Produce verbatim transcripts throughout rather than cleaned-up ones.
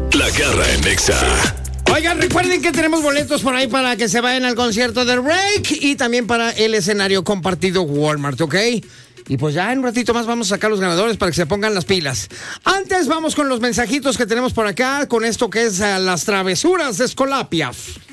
La Garra en Nexa. Oigan, recuerden que tenemos boletos por ahí para que se vayan al concierto de Rake y también para el escenario compartido Walmart, ¿ok? Y pues ya en un ratito más vamos a sacar los ganadores para que se pongan las pilas. Antes vamos con los mensajitos que tenemos por acá, con esto que es uh, las travesuras de Escolapia.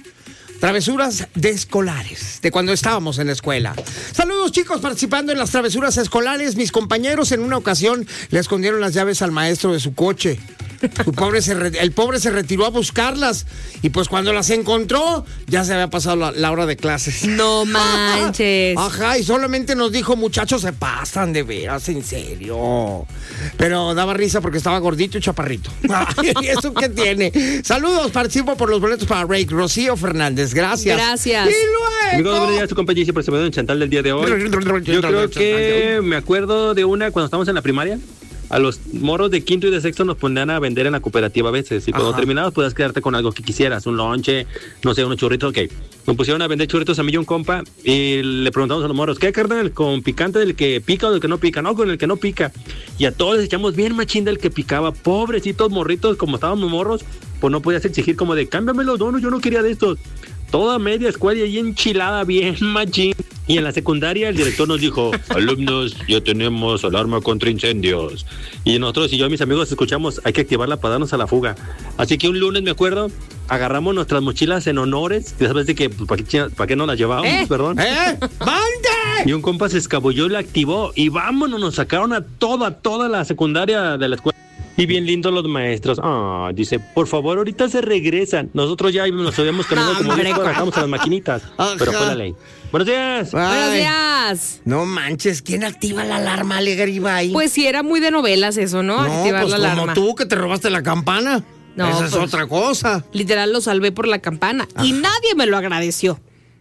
Travesuras de escolares, de cuando estábamos en la escuela. Saludos, chicos, participando en las travesuras escolares. Mis compañeros en una ocasión le escondieron las llaves al maestro de su coche. Su pobre se re, el pobre se retiró a buscarlas y pues cuando las encontró ya se había pasado la, la hora de clases. No manches. Ajá, y solamente nos dijo, muchachos, se pasan de veras, en serio. Pero daba risa porque estaba gordito y chaparrito. ¿Y eso qué tiene? Saludos, participo por los boletos para Rake. Rocío Fernández, gracias. Gracias. Y luego... Amigos, buenos días, su compañía siempre se me dio en Chantal del día de hoy. Yo creo que me acuerdo de una cuando estábamos en la primaria. A los morros de quinto y de sexto nos ponían a vender en la cooperativa a veces. Y cuando Ajá. terminabas podías quedarte con algo que quisieras. Un lonche, no sé, unos churritos. Ok. Me pusieron a vender churritos a mí y un compa. Y le preguntamos a los morros, ¿qué carnal? ¿Con picante del que pica o del que no pica? No, con el que no pica. Y a todos les echamos bien machín del que picaba. Pobrecitos morritos, como estábamos morros, pues no podías exigir como de, cámbiamelo, no, no, yo no quería de estos. Toda media escuela y enchilada, bien machín. Y en la secundaria el director nos dijo, alumnos, ya tenemos alarma contra incendios. Y nosotros y yo y mis amigos escuchamos, hay que activarla para darnos a la fuga. Así que un lunes, me acuerdo, agarramos nuestras mochilas en honores. Ya sabes de que, ¿para qué, ¿para qué no las llevábamos? ¿Eh? Perdón. ¿Eh? ¡Mande! Y un compa se escabulló y la activó. Y vámonos, nos sacaron a toda, toda la secundaria de la escuela. Y bien lindos los maestros. Ah, dice, por favor, ahorita se regresan. Nosotros ya nos habíamos caminado no, como diez horas, bajamos a las maquinitas. Ajá. Pero fue la ley. Buenos días. Ay. Buenos días. No manches, ¿quién activa la alarma, Alegre? Pues sí, era muy de novelas eso, ¿no? No, Activar pues la como alarma. tú que te robaste la campana. No, Esa pues, es otra cosa. Literal lo salvé por la campana. Ajá. Y nadie me lo agradeció.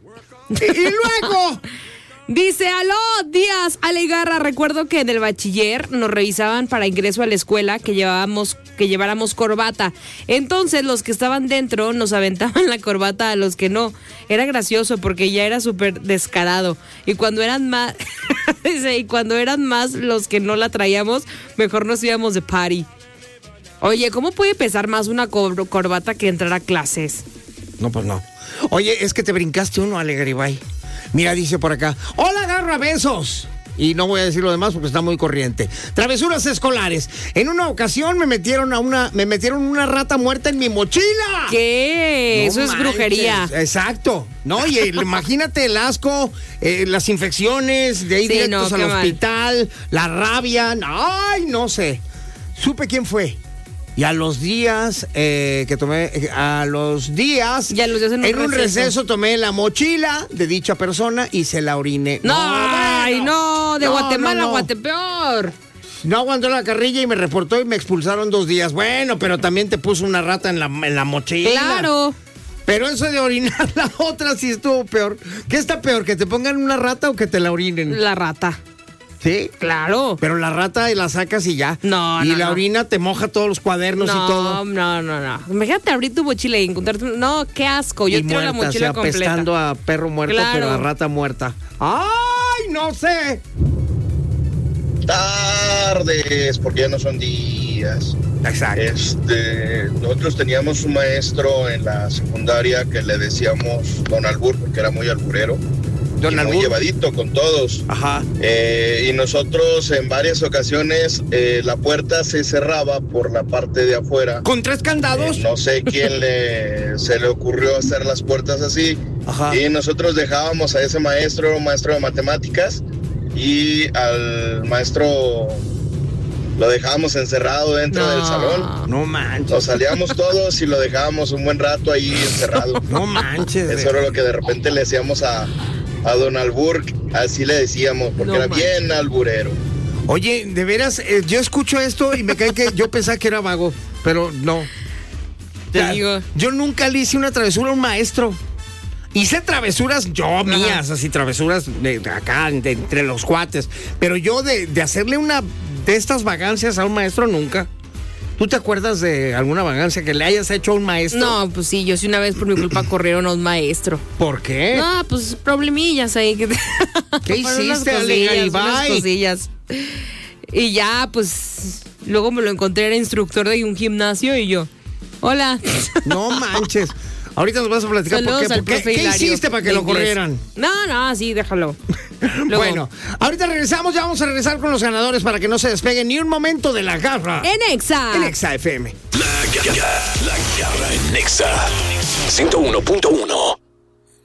Y, y luego... Dice, aló, Díaz, Ale Garra, recuerdo que en el bachiller nos revisaban para ingreso a la escuela que llevábamos, que lleváramos corbata. Entonces los que estaban dentro nos aventaban la corbata a los que no. Era gracioso porque ya era súper descarado. Y cuando eran más, dice, y cuando eran más los que no la traíamos, mejor nos íbamos de party. Oye, ¿cómo puede pesar más una cor- corbata que entrar a clases? No, pues no. Oye, es que te brincaste uno, Alegre. Mira, dice por acá, hola, Garra, besos. Y no voy a decir lo demás porque está muy corriente. Travesuras escolares. En una ocasión me metieron a una, me metieron una rata muerta en mi mochila. ¿Qué? No Eso es manches. brujería. Exacto. No, y el, imagínate el asco, eh, las infecciones, de ahí Sí, directos no, al qué mal. hospital, la rabia. Ay, no sé. Supe quién fue. Y a los días eh, que tomé, eh, a los días, Ya los días en un en un receso. receso tomé la mochila de dicha persona y se la oriné. No, ay, bueno. no, de No, Guatemala no, no. a Guatepeor. No aguantó la carrilla y me reportó y me expulsaron dos días. Bueno, pero también te puso una rata en la, en la mochila. Claro. Pero eso de orinar la otra sí estuvo peor. ¿Qué está peor, que te pongan una rata o que te la orinen? La rata. ¿Sí? Claro. Pero la rata y la sacas y ya. No, Y no, la no. orina te moja todos los cuadernos No, y todo. no, no, no. Imagínate abrir tu mochila y encontrarte. No, qué asco. Yo y tiro la muerta, mochila o sea, apestando completa. a perro muerto, Claro. pero a rata muerta. ¡Ay, no sé! Tardes, porque ya no son días. Exacto. Este, nosotros teníamos un maestro en la secundaria que le decíamos Don Albur, porque era muy alburero. Don y muy Albur. llevadito con todos. Ajá. Eh, y nosotros en varias ocasiones eh, la puerta se cerraba por la parte de afuera. ¿Con tres candados? Eh, no sé quién le, se le ocurrió hacer las puertas así. Ajá. Y nosotros dejábamos a ese maestro, era un maestro de matemáticas, y al maestro lo dejábamos encerrado dentro No. del salón. No manches. Nos salíamos todos y lo dejábamos un buen rato ahí encerrado. No manches. Eso era lo que de repente le decíamos a, a Don Albur, así le decíamos, porque No era manches. bien alburero. Oye, de veras, eh, yo escucho esto y me cae que yo pensaba que era vago, pero no. Te Ya, digo. Yo nunca le hice una travesura a un maestro. Hice travesuras yo mías, así travesuras de, de acá, de, entre los cuates. Pero yo de, de hacerle una de estas vagancias a un maestro nunca. ¿Tú te acuerdas de alguna vagancia que le hayas hecho a un maestro? No, pues sí, yo sí una vez por mi culpa corrieron a un maestro. ¿Por qué? No, pues problemillas ahí. Que ¿Qué Fueron unas hiciste, cosillas, Ale unas Garibay? cosillas. Y ya, pues, luego me lo encontré, era instructor de un gimnasio y yo, Hola. No manches. Ahorita nos vas a platicar por qué, por qué, qué hiciste para que lo inglés. corrieran. No, no, sí, déjalo. Luego. Bueno, ahorita regresamos, ya vamos a regresar con los ganadores para que no se despeguen ni un momento de la garra. En Exa. En Exa F M. La, la, la garra en Nexa ciento uno punto uno.